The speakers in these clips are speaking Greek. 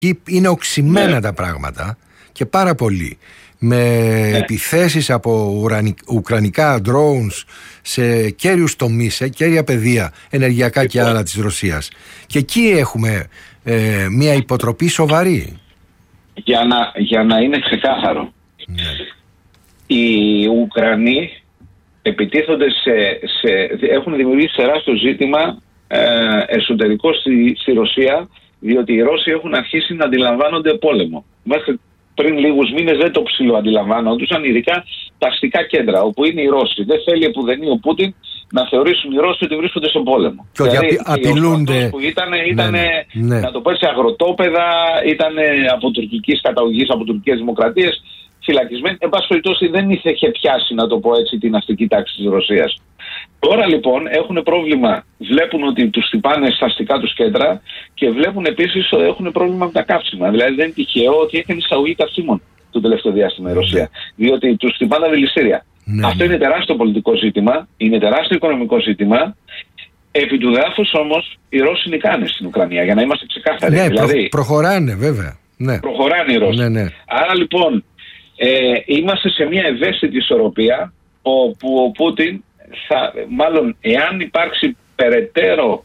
είναι οξυμένα τα πράγματα και πάρα πολύ. Με επιθέσεις από ουκρανικά drones σε κέριους τομείς, σε κέρια πεδία, ενεργειακά και άλλα της Ρωσίας. Και εκεί έχουμε μια υποτροπή σοβαρή. Για να είναι ξεκάθαρο, οι Ουκρανοί επιτίθονται έχουν δημιουργήσει τεράστιο ζήτημα εσωτερικό στη Ρωσία, διότι οι Ρώσοι έχουν αρχίσει να αντιλαμβάνονται πόλεμο. Μέχρι πριν λίγους μήνες δεν το ψιλοαντιλαμβάνονταν, ειδικά τα αστικά κέντρα, όπου είναι οι Ρώσοι. Δεν θέλει επουδενή ο Πούτιν να θεωρήσουν οι Ρώσοι ότι βρίσκονται σε πόλεμο. Και ότι απειλούνται. Που ήταν να το πω έτσι, αγροτόπεδα, ήταν από τουρκικής καταγωγής, από τουρκικές δημοκρατίες, φυλακισμένοι. Εν πάση περιπτώσει, δεν είχε πιάσει, να το πω έτσι, την αστική τάξη της Ρωσίας. Τώρα λοιπόν έχουν πρόβλημα, βλέπουν ότι τους χτυπάνε στα αστικά τους κέντρα και βλέπουν επίσης ότι έχουν πρόβλημα με τα καύσιμα. Δηλαδή δεν είναι τυχαίο ότι έχει εισαγωγή καυσίμων το τελευταίο διάστημα η Ρωσία. Διότι τους χτυπάνε τα δηληστήρια. Αυτό είναι τεράστιο πολιτικό ζήτημα, είναι τεράστιο οικονομικό ζήτημα. Επί του δάφους όμως οι Ρώσοι νικάνε στην Ουκρανία, για να είμαστε ξεκάθαροι. Ναι, δηλαδή, προχωράνε βέβαια. Ναι. Προχωράνε οι Ρώσοι. Ναι. Άρα λοιπόν είμαστε σε μια ευαίσθητη ισορροπία όπου ο Πούτιν μάλλον εάν υπάρξει περαιτέρω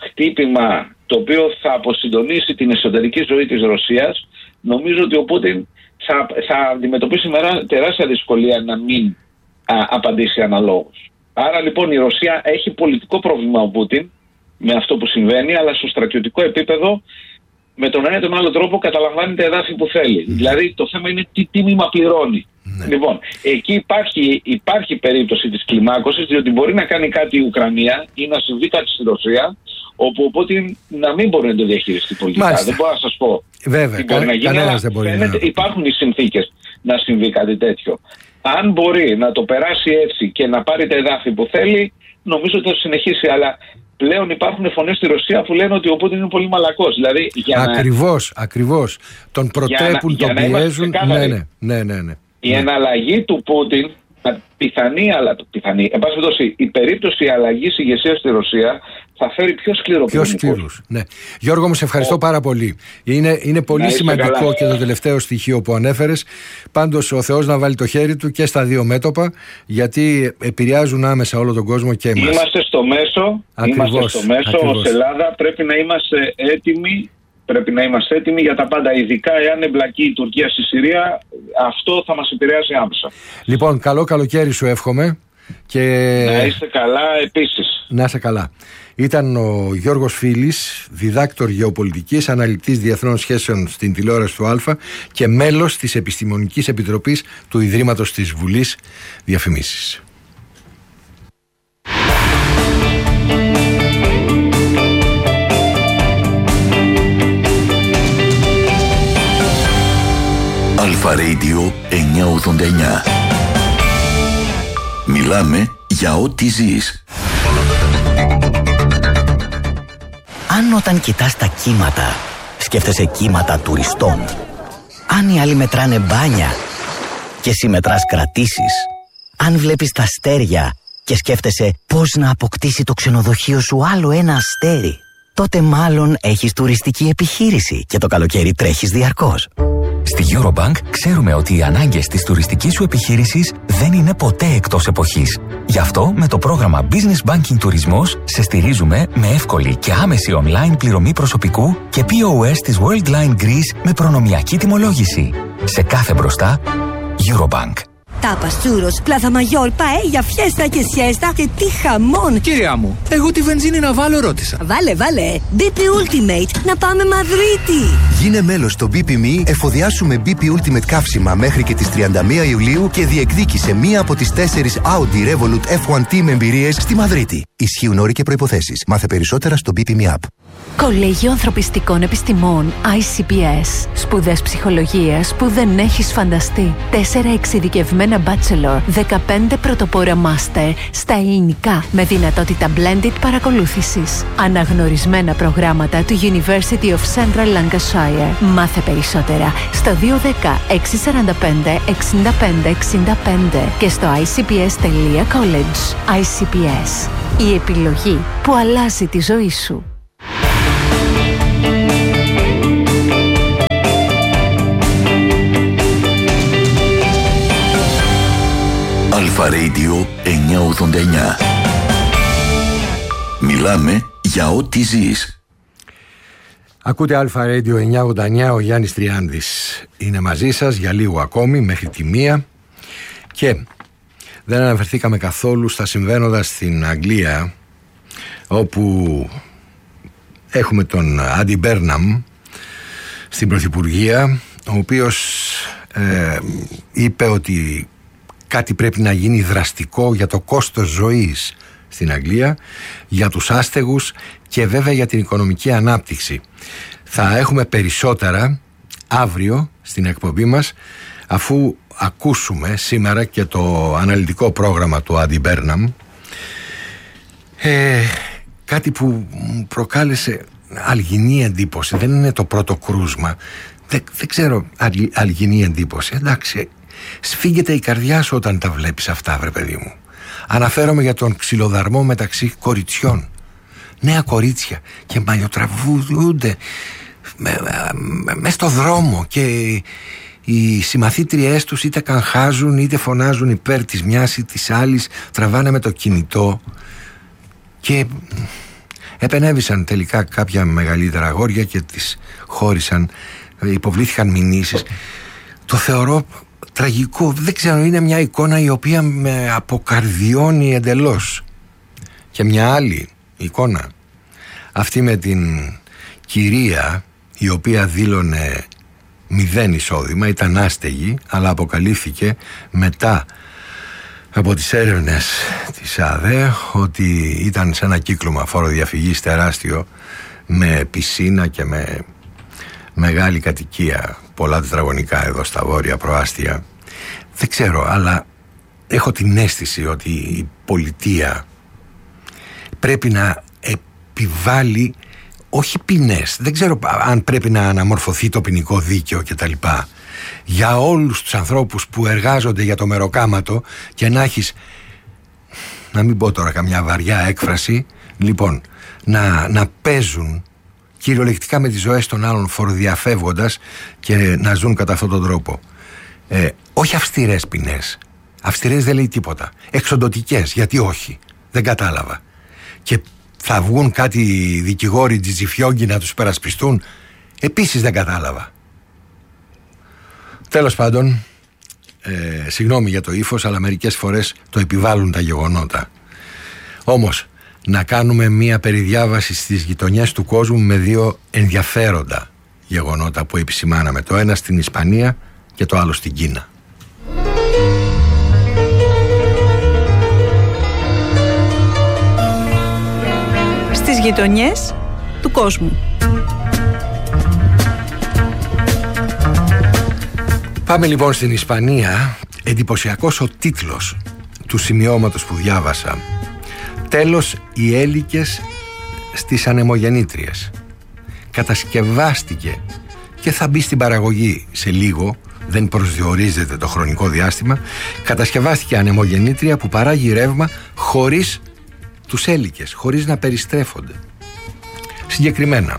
χτύπημα το οποίο θα αποσυντονίσει την εσωτερική ζωή της Ρωσίας, νομίζω ότι ο Πούτιν θα αντιμετωπίσει τεράστια δυσκολία να μην απαντήσει αναλόγως. Άρα λοιπόν η Ρωσία έχει πολιτικό πρόβλημα ο Πούτιν με αυτό που συμβαίνει, αλλά στο στρατιωτικό επίπεδο με τον ένα ή τον άλλο τρόπο καταλαμβάνει τα εδάφη που θέλει. Δηλαδή το θέμα είναι τι τίμημα πληρώνει. Λοιπόν, εκεί υπάρχει περίπτωση της κλιμάκωσης, διότι μπορεί να κάνει κάτι η Ουκρανία ή να συμβεί κάτι στη Ρωσία, όπου οπότε να μην μπορεί να το διαχειριστεί πολιτικά. Μάλιστα. Δεν μπορώ να σας πω. Βέβαια, κανένας δεν μπορεί να... Υπάρχουν οι συνθήκες να συμβεί κάτι τέτοιο. Αν μπορεί να το περάσει έτσι και να πάρει τα εδάφη που θέλει, νομίζω ότι θα συνεχίσει. Αλλά πλέον υπάρχουν φωνές στη Ρωσία που λένε ότι ο Πούτιν είναι πολύ μαλακός. Δηλαδή, ακριβώς. Τον προτρέπουν, τον πιέζουν. Ναι. Η εναλλαγή του Πούτιν, πιθανή, εν πάση περιπτώσει, η περίπτωση αλλαγής ηγεσίας στη Ρωσία θα φέρει πιο σκληρούς. Ναι. Γιώργο μου, σε ευχαριστώ πάρα πολύ. Είναι πολύ σημαντικό και το τελευταίο στοιχείο που ανέφερες. Πάντως ο Θεός να βάλει το χέρι του και στα δύο μέτωπα, γιατί επηρεάζουν άμεσα όλο τον κόσμο και εμάς. Είμαστε στο μέσο, ως Ελλάδα πρέπει να είμαστε έτοιμοι. Πρέπει να είμαστε έτοιμοι για τα πάντα, ειδικά εάν εμπλακεί η Τουρκία στη Συρία, αυτό θα μας επηρεάσει άμεσα. Λοιπόν, καλό καλοκαίρι σου εύχομαι. Και... Να είστε καλά επίσης. Να είσαι καλά. Ήταν ο Γιώργος Φίλης, διδάκτορ γεωπολιτικής, αναλυτής διεθνών σχέσεων στην τηλεόραση του Α και μέλος της Επιστημονικής Επιτροπής του Ιδρύματος της Βουλής. Διαφημίσεις. Αλφα Radio 989. Μιλάμε για ό,τι ζεις. Αν όταν κοιτάς τα κύματα σκέφτεσαι κύματα τουριστών, αν οι άλλοι μετράνε μπάνια και εσύ μετράς κρατήσεις, αν βλέπεις τα αστέρια και σκέφτεσαι πώς να αποκτήσει το ξενοδοχείο σου άλλο ένα αστέρι, τότε μάλλον έχεις τουριστική επιχείρηση και το καλοκαίρι τρέχεις διαρκώς. Στη Eurobank ξέρουμε ότι οι ανάγκες της τουριστικής σου επιχείρησης δεν είναι ποτέ εκτός εποχής. Γι' αυτό με το πρόγραμμα Business Banking Τουρισμός σε στηρίζουμε με εύκολη και άμεση online πληρωμή προσωπικού και POS της Worldline Greece με προνομιακή τιμολόγηση. Σε κάθε μπροστά, Eurobank. Τάπας, τσούρος, πλάθα μαγιόρ, παέλια, φιέστα και σιέστα και τι χαμόν! Κυρία μου, εγώ τη βενζίνη να βάλω ρώτησα. Βάλε, BP Ultimate, να πάμε Μαδρίτη! Γίνε μέλος στο BP.me, εφοδιάσουμε BP Ultimate καύσιμα μέχρι και τις 31 Ιουλίου και διεκδίκησε μία από τις 4 Audi Revolut F1 Team εμπειρίες στη Μαδρίτη. Ισχύουν όροι και προϋποθέσεις. Μάθε περισσότερα στο BP.me app. Κολέγιο Ανθρωπιστικών Επιστημών ICPS. Σπουδές ψυχολογίας που δεν έχεις φανταστεί. 4 εξειδικευμένα bachelor, 15 πρωτοπόρα master στα ελληνικά με δυνατότητα blended παρακολούθησης. Αναγνωρισμένα προγράμματα του University of Central Lancashire. Μάθε περισσότερα στο 210 645 65 65 και στο icps.college. ICPS. Η επιλογή που αλλάζει τη ζωή σου. Αλφα Radio 989. Μιλάμε για ό,τι ζεις. Ακούτε Αλφα Radio 989, ο Γιάννης Τριάνδης είναι μαζί σας για λίγο ακόμη μέχρι τη 1 και δεν αναφερθήκαμε καθόλου στα συμβαίνοντα στην Αγγλία, όπου έχουμε τον Άντι Μπέρναμ στην Πρωθυπουργία, ο οποίος είπε ότι κάτι πρέπει να γίνει δραστικό για το κόστος ζωής στην Αγγλία, για τους άστεγους και βέβαια για την οικονομική ανάπτυξη. Θα έχουμε περισσότερα αύριο στην εκπομπή μας, αφού ακούσουμε σήμερα και το αναλυτικό πρόγραμμα του Άντι Μπέρναμ, κάτι που μου προκάλεσε αλγινή εντύπωση. Δεν είναι το πρώτο κρούσμα, δεν ξέρω, αλγινή εντύπωση. Εντάξει, σφίγγεται η καρδιά σου όταν τα βλέπεις αυτά, βρε παιδί μου. Αναφέρομαι για τον ξυλοδαρμό μεταξύ κοριτσιών. Νέα κορίτσια και μαλλιοτραβούνται μες στο δρόμο και οι συμμαθήτριές τους είτε καγχάζουν είτε φωνάζουν υπέρ της μιας ή της άλλης, τραβάνε με το κινητό και επενέβησαν τελικά κάποια μεγαλύτερα αγόρια και τις χώρισαν, υποβλήθηκαν μηνύσεις. Το θεωρώ τραγικό, δεν ξέρω, είναι μια εικόνα η οποία με αποκαρδιώνει εντελώς. Και μια άλλη εικόνα, αυτή με την κυρία η οποία δήλωνε 0 εισόδημα, ήταν άστεγη, αλλά αποκαλύφθηκε μετά από τις έρευνες της ΑΔΕ ότι ήταν σε ένα κύκλωμα φοροδιαφυγής τεράστιο, με πισίνα και με μεγάλη κατοικία, πολλά τετραγωνικά εδώ στα βόρεια προάστια. Δεν ξέρω, αλλά έχω την αίσθηση ότι η πολιτεία πρέπει να επιβάλλει όχι ποινές, δεν ξέρω αν πρέπει να αναμορφωθεί το ποινικό δίκαιο κτλ. Για όλους τους ανθρώπους που εργάζονται για το μεροκάματο και να έχεις, να μην πω τώρα καμιά βαριά έκφραση, λοιπόν, να παίζουν κυριολεκτικά με τις ζωές των άλλων φοροδιαφεύγοντας και να ζουν κατά αυτόν τον τρόπο. Όχι αυστηρές ποινές. Αυστηρές δεν λέει τίποτα. Εξοντωτικές, γιατί όχι. Δεν κατάλαβα. Και θα βγουν κάτι δικηγόροι τζιτζιφιόγκοι να τους περασπιστούν. Επίσης δεν κατάλαβα. Τέλος πάντων, συγγνώμη για το ύφος, αλλά μερικές φορές το επιβάλλουν τα γεγονότα. Όμως, να κάνουμε μία περιδιάβαση στις γειτονιές του κόσμου με 2 ενδιαφέροντα γεγονότα που επισημάναμε. Το ένα στην Ισπανία και το άλλο στην Κίνα. Στις γειτονιές του κόσμου. Πάμε λοιπόν στην Ισπανία. Εντυπωσιακός ο τίτλος του σημειώματος που διάβασα. Τέλος οι έλικες στις ανεμογεννήτριες. Κατασκευάστηκε και θα μπει στην παραγωγή σε λίγο, δεν προσδιορίζεται το χρονικό διάστημα. Κατασκευάστηκε ανεμογεννήτρια που παράγει ρεύμα χωρίς τους έλικες, χωρίς να περιστρέφονται. Συγκεκριμένα,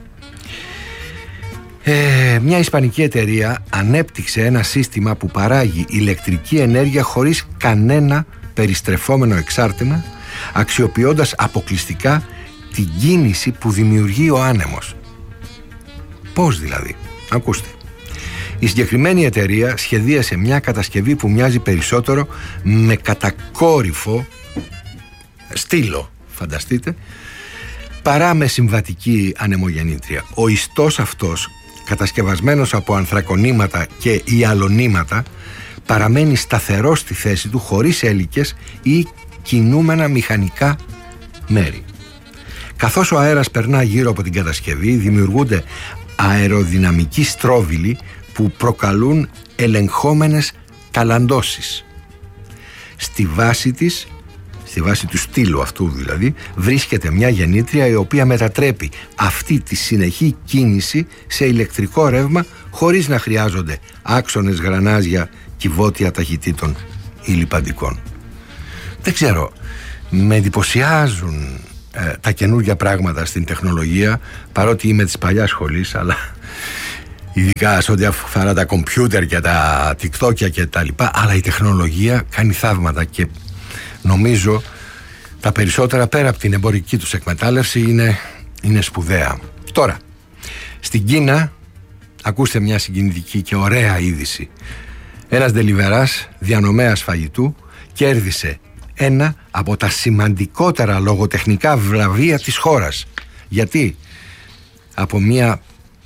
μια ισπανική εταιρεία ανέπτυξε ένα σύστημα που παράγει ηλεκτρική ενέργεια χωρίς κανένα περιστρεφόμενο εξάρτημα, αξιοποιώντας αποκλειστικά την κίνηση που δημιουργεί ο άνεμος. Πώς δηλαδή? Ακούστε. Η συγκεκριμένη εταιρεία σχεδίασε μια κατασκευή που μοιάζει περισσότερο με κατακόρυφο στήλο, φανταστείτε, παρά με συμβατική ανεμογεννήτρια. Ο ιστός αυτός, κατασκευασμένος από ανθρακονήματα και ιαλονήματα, παραμένει σταθερός στη θέση του χωρίς έλικες ή κινούμενα μηχανικά μέρη. Καθώς ο αέρας περνά γύρω από την κατασκευή, δημιουργούνται αεροδυναμικοί στρόβιλοι που προκαλούν ελεγχόμενες ταλαντώσεις. Στη βάση του στήλου αυτού δηλαδή, βρίσκεται μια γεννήτρια η οποία μετατρέπει αυτή τη συνεχή κίνηση σε ηλεκτρικό ρεύμα χωρίς να χρειάζονται άξονες, γρανάζια, κυβότια ταχυτήτων ή λιπαντικών. Δεν ξέρω, με εντυπωσιάζουν τα καινούργια πράγματα στην τεχνολογία, παρότι είμαι της παλιάς σχολής, αλλά ειδικά σε ό,τι αφορά τα κομπιούτερ και τα TikTok και τα λοιπά, αλλά η τεχνολογία κάνει θαύματα και νομίζω τα περισσότερα πέρα από την εμπορική τους εκμετάλλευση είναι σπουδαία. Τώρα, στην Κίνα, ακούστε μια συγκινητική και ωραία είδηση. Ένας ντελιβεράς διανομέας φαγητού κέρδισε ένα από τα σημαντικότερα λογοτεχνικά βραβεία της χώρας. Γιατί? Από μια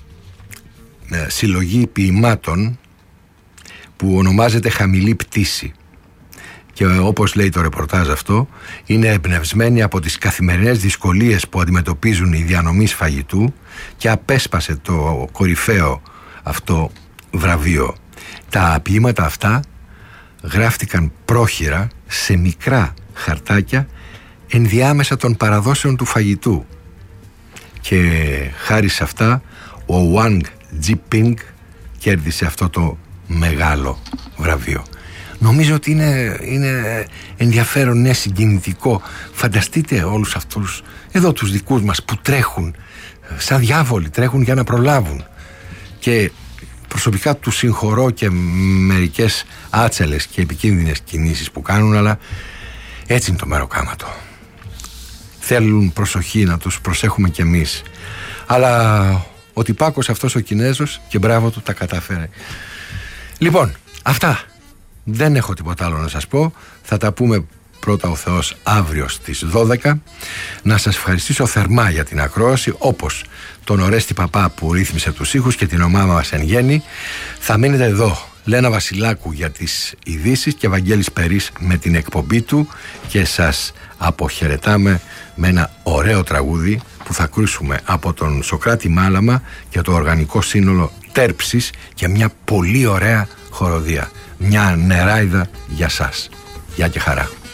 συλλογή ποιημάτων που ονομάζεται Χαμηλή Πτήση, και όπως λέει το ρεπορτάζ αυτό, είναι εμπνευσμένη από τις καθημερινές δυσκολίες που αντιμετωπίζουν οι διανομείς φαγητού και απέσπασε το κορυφαίο αυτό βραβείο. Τα ποίηματα αυτά γράφτηκαν πρόχειρα σε μικρά χαρτάκια ενδιάμεσα των παραδόσεων του φαγητού, και χάρη σε αυτά ο Wang Jiping κέρδισε αυτό το μεγάλο βραβείο. Νομίζω ότι είναι ενδιαφέρον, είναι συγκινητικό. Φανταστείτε όλους αυτούς εδώ τους δικούς μας που τρέχουν σαν διάβολοι, τρέχουν για να προλάβουν, και προσωπικά τους συγχωρώ και μερικές άτσελες και επικίνδυνες κινήσεις που κάνουν, αλλά έτσι είναι το μεροκάματο. Θέλουν προσοχή, να τους προσέχουμε κι εμείς. Αλλά ο τυπάκος αυτός ο Κινέζος, και μπράβο του, τα κατάφερε. Λοιπόν, αυτά. Δεν έχω τίποτα άλλο να σας πω. Θα τα πούμε πρώτα ο Θεός αύριο στις 12. Να σας ευχαριστήσω θερμά για την ακρόαση, όπως τον Ορέστη Παπά που ρύθμισε τους ήχους και την ομάδα μας εν γέννη. Θα μείνετε εδώ, Λένα Βασιλάκου για τις ειδήσεις και Βαγγέλης Περής με την εκπομπή του, και σας αποχαιρετάμε με ένα ωραίο τραγούδι που θα ακούσουμε από τον Σοκράτη Μάλαμα και το Οργανικό Σύνολο Τέρψης, και μια πολύ ωραία χοροδία. Μια νεράιδα για σας. Γεια και χαρά.